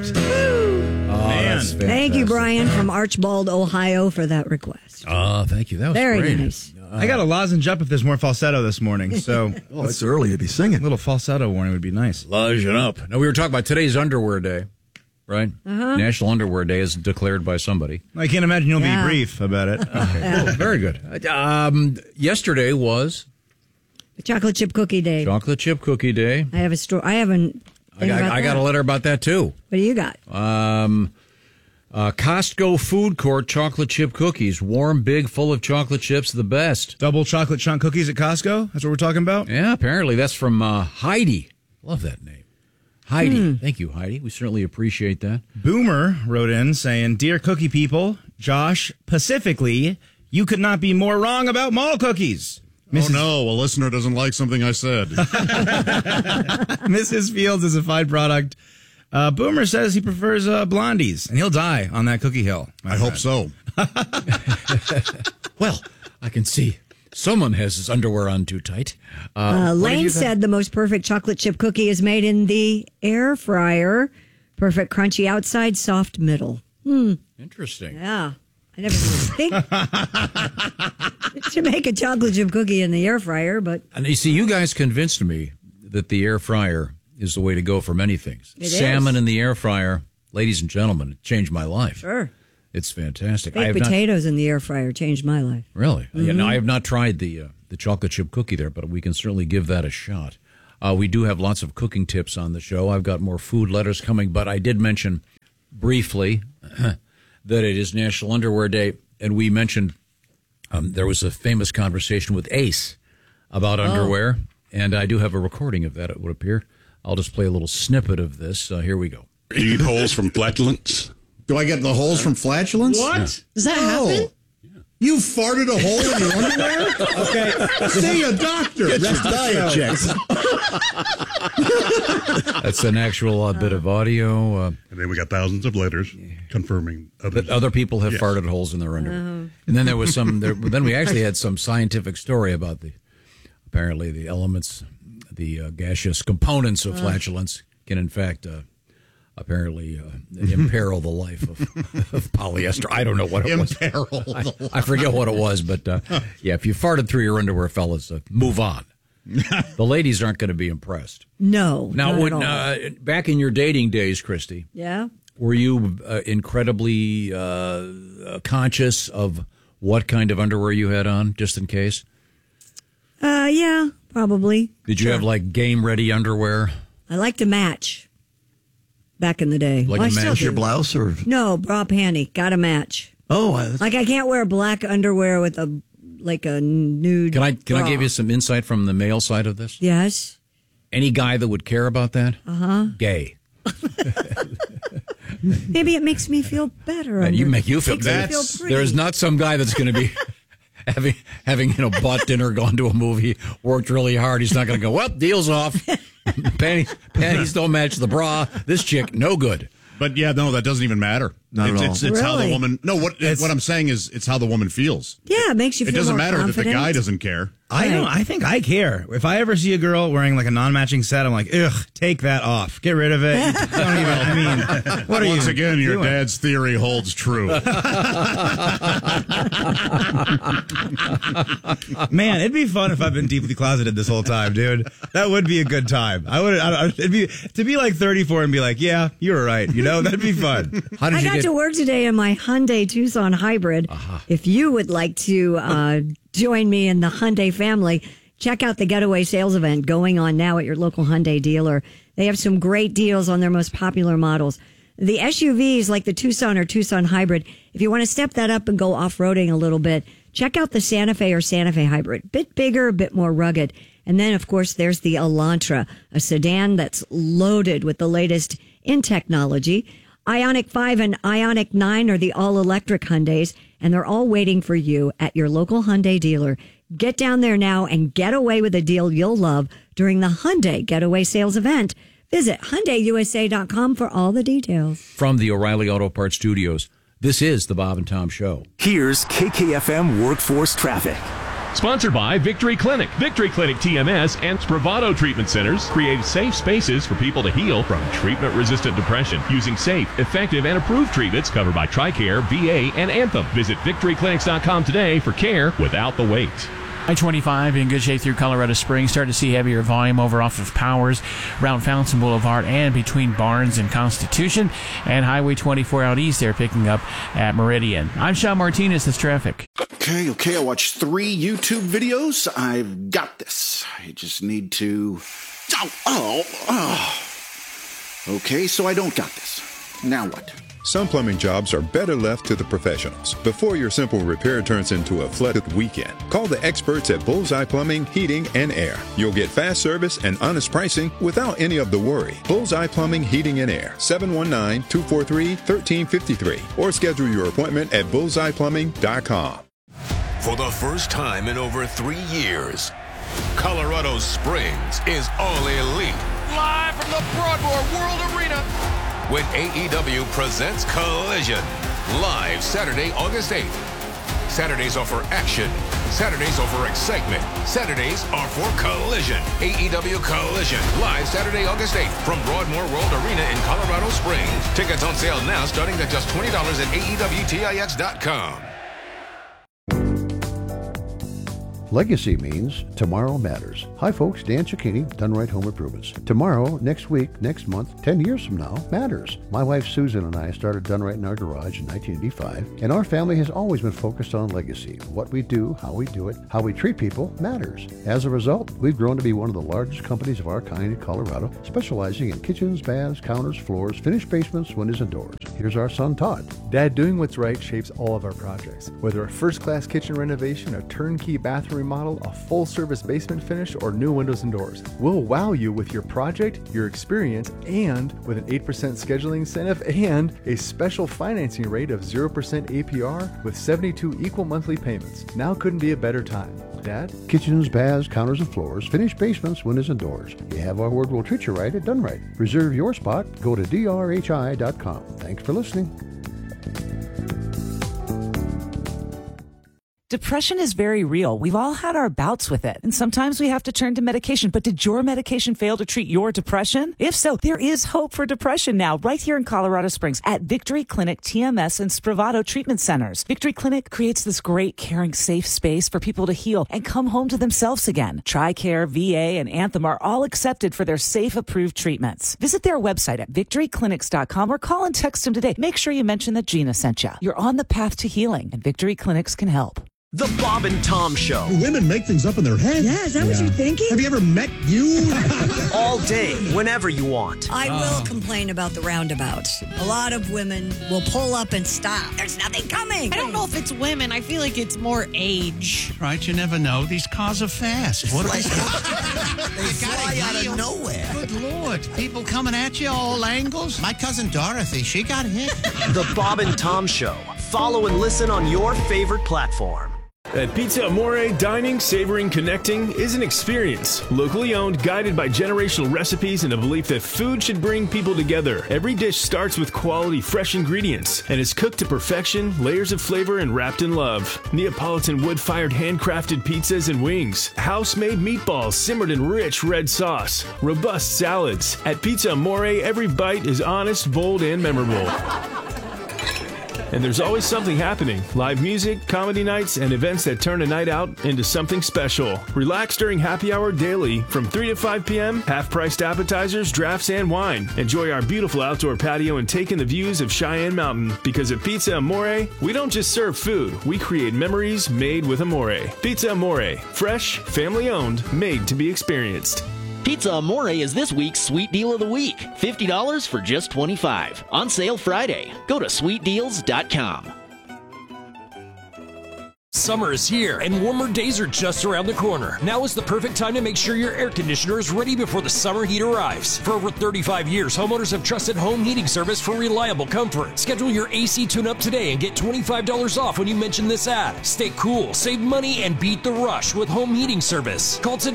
out. Oh, that's Thank you, Brian, from Archbald, Ohio, for that request. Oh, thank you. That was Very great. nice. I got a lozenge up if there's more falsetto this morning, so Oh, it's early to be singing. a little falsetto warning would be nice. Lodging up. Now, we were talking about today's Underwear Day, right? National Underwear Day is declared by somebody. I can't imagine you'll Yeah. be brief about it. Oh, very good. Yesterday was Chocolate chip cookie day. Chocolate Chip Cookie Day. I have a story. I haven't. I got a letter about that, too. What do you got? Costco food court chocolate chip cookies. Warm, big, full of chocolate chips, the best. Double chocolate chunk cookies at Costco? That's what we're talking about? Yeah, apparently that's from Heidi. Love that name. Heidi. Thank you, Heidi. We certainly appreciate that. Boomer wrote in saying, Dear cookie people, Josh, specifically, you could not be more wrong about mall cookies. Oh, no, a listener doesn't like something I said. Mrs. Fields is a fine product. Boomer says he prefers blondies, and he'll die on that cookie hill. I hope so. Well, I can see someone has his underwear on too tight. Lane said the most perfect chocolate chip cookie is made in the air fryer. Perfect crunchy outside, soft middle. Interesting. Yeah. I never think to make a chocolate chip cookie in the air fryer, but And you see, you guys convinced me that the air fryer is the way to go for many things. It Salmon is. in the air fryer, ladies and gentlemen, it changed my life. sure. It's fantastic. Baked potatoes in the air fryer changed my life. Really? Yeah, no, I have not tried the chocolate chip cookie there, but we can certainly give that a shot. We do have lots of cooking tips on the show. I've got more food letters coming, but I did mention briefly that it is National Underwear Day, and we mentioned there was a famous conversation with Ace about underwear, and I do have a recording of that, it would appear. I'll just play a little snippet of this. Here we go. Do you eat holes from flatulence? Do I get the holes from flatulence? What? Does that happen? You farted a hole in your underwear? Okay. See a doctor. That's diet checks. That's an actual bit of audio. And then we got thousands of letters confirming That other people have Yes. farted holes in their underwear. And then there was some. Then we actually had some scientific story about apparently the elements, the gaseous components of flatulence can in fact apparently imperil the life of polyester. I don't know what it was. I forget what it was, but yeah, if you farted through your underwear, fellas, move on. The ladies aren't going to be impressed. No. Now, not at all. back in your dating days, Christy, Yeah. were you incredibly conscious of what kind of underwear you had on, just in case? Yeah, probably. Did you have like game ready underwear? I like to match. Back in the day. Like Well, a I still match do. Your blouse or No, bra panty. Got to match. Like I can't wear black underwear with a nude. Can I bra. give you some insight from the male side of this? Yes. Any guy that would care about that? Gay. Maybe it makes me feel better. You make you feel Makes me bad. feel pretty. There's not some guy that's going to be having bought dinner, gone to a movie, worked really hard. He's not going to go, well, deal's off. Panties don't match the bra. This chick, no good. But yeah, no, that doesn't even matter. Not at all. It's how the Really? woman. No, what I'm saying is, it's how the woman feels. Yeah, it makes you It feel doesn't more matter that the confident. guy doesn't care. I think I care. If I ever see a girl wearing like a non-matching set, I'm like, ugh, take that off. Get rid of it. Don't even, I mean, what are Once you again, your doing? dad's theory holds true. Man, it'd be fun if I've been deeply closeted this whole time, dude. That would be a good time. It'd be to be like 34 and be like, yeah, you were right. You know, that'd be fun. How did I you got get? to work today in my Hyundai Tucson hybrid. If you would like to join me in the Hyundai family, check out the Getaway Sales Event going on now at your local Hyundai dealer. They have some great deals on their most popular models. The SUVs like the Tucson or Tucson Hybrid, if you want to step that up and go off-roading a little bit, check out the Santa Fe or Santa Fe Hybrid. Bit bigger, a bit more rugged. And then, of course, there's the Elantra, a sedan that's loaded with the latest in technology. Ioniq 5 and Ioniq 9 are the all-electric Hyundais, and they're all waiting for you at your local Hyundai dealer. Get down there now and get away with a deal you'll love during the Hyundai Getaway Sales Event. Visit HyundaiUSA.com for all the details. From the O'Reilly Auto Parts Studios, this is the Bob and Tom Show. Here's KKFM Workforce Traffic. Sponsored by Victory Clinic. Victory Clinic TMS and Spravato Treatment Centers create safe spaces for people to heal from treatment-resistant depression using safe, effective, and approved treatments covered by TRICARE, VA, and Anthem. Visit victoryclinics.com today for care without the wait. I-25 in good shape through Colorado Springs. Start to see heavier volume over off of Powers, around Fountain Boulevard, and between Barnes and Constitution. And Highway 24 out east there picking up at Meridian. I'm Sean Martinez. This traffic. Okay. I watched 3 YouTube videos. I've got this. I just need to... Okay, so I don't got this. Now what? Some plumbing jobs are better left to the professionals before your simple repair turns into a flooded weekend. Call the experts at Bullseye Plumbing, Heating, and Air. You'll get fast service and honest pricing without any of the worry. Bullseye Plumbing, Heating, and Air, 719-243-1353, or schedule your appointment at bullseyeplumbing.com. For the first time in over 3 years, Colorado Springs is all elite. Live from the Broadmoor World Arena. When AEW presents Collision, live Saturday, August 8th. Saturdays are for action. Saturdays are for excitement. Saturdays are for Collision. AEW Collision, live Saturday, August 8th from Broadmoor World Arena in Colorado Springs. Tickets on sale now starting at just $20 at AEWTIX.com. Legacy means tomorrow matters. Hi folks, Dan Cicchini, Done Right Home Improvements. Tomorrow, next week, next month, 10 years from now matters. My wife Susan and I started Done Right in our garage in 1985, and our family has always been focused on legacy. What we do, how we do it, how we treat people matters. As a result, we've grown to be one of the largest companies of our kind in Colorado, specializing in kitchens, baths, counters, floors, finished basements, windows, and doors. Here's our son Todd. Dad, doing what's right shapes all of our projects. Whether a first-class kitchen renovation, a turnkey bathroom remodel, a full-service basement finish, or new windows and doors. We'll wow you with your project, your experience, and with an 8% scheduling incentive and a special financing rate of 0% APR with 72 equal monthly payments. Now couldn't be a better time. Dad? Kitchens, baths, counters, and floors, finished basements, windows, and doors. You have our word, we'll treat you right at Done Right. Reserve your spot. Go to drhi.com. Thanks for listening. Depression is very real. We've all had our bouts with it, and sometimes we have to turn to medication. But did your medication fail to treat your depression? If so, there is hope for depression now, right here in Colorado Springs at Victory Clinic TMS and Spravato Treatment Centers. Victory Clinic creates this great, caring, safe space for people to heal and come home to themselves again. TRICARE, VA, and Anthem are all accepted for their safe, approved treatments. Visit their website at victoryclinics.com or call and text them today. Make sure you mention that Gina sent you. You're on the path to healing, and Victory Clinics can help. The Bob and Tom Show. Women make things up in their head. Yeah, is that what you're thinking? Have you ever met you? All day, whenever you want. I will complain about the roundabouts. A lot of women will pull up and stop. There's nothing coming. I don't know if it's women. I feel like it's more age. Right, you never know. These cars are fast. What are they? They fly out of nowhere. Good Lord. People coming at you all angles. My cousin Dorothy, she got hit. The Bob and Tom Show. Follow and listen on your favorite platform. At Pizza Amore, dining, savoring, connecting is an experience. Locally owned, guided by generational recipes and a belief that food should bring people together. Every dish starts with quality, fresh ingredients and is cooked to perfection, layers of flavor and wrapped in love. Neapolitan wood-fired handcrafted pizzas and wings. House-made meatballs simmered in rich red sauce. Robust salads. At Pizza Amore, every bite is honest, bold, and memorable. And there's always something happening. Live music, comedy nights, and events that turn a night out into something special. Relax during happy hour daily from 3 to 5 p.m., half-priced appetizers, drafts, and wine. Enjoy our beautiful outdoor patio and take in the views of Cheyenne Mountain. Because at Pizza Amore, we don't just serve food, we create memories made with Amore. Pizza Amore. Fresh, family-owned, made to be experienced. Pizza Amore is this week's Sweet Deal of the Week. $50 for just $25. On sale Friday. Go to sweetdeals.com. Summer is here, and warmer days are just around the corner. Now is the perfect time to make sure your air conditioner is ready before the summer heat arrives. For over 35 years, homeowners have trusted Home Heating Service for reliable comfort. Schedule your AC tune-up today and get $25 off when you mention this ad. Stay cool, save money, and beat the rush with Home Heating Service. Call today.